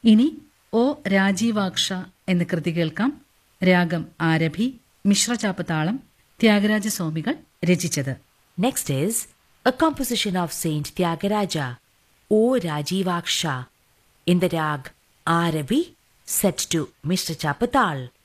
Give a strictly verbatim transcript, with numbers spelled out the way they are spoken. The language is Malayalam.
ഇനി ഒ രാജീവാക്ഷ എന്ന കൃതി കേൾക്കാം. രാഗം ആരഭി, മിശ്രചാപ്പത്താളം, ത്യാഗരാജസ്വാമികൾ രചിച്ചത്. Next is a composition of Saint Tyagaraja, O Rajivaksha, in the rag Arabi, set to Mishra Chapatal.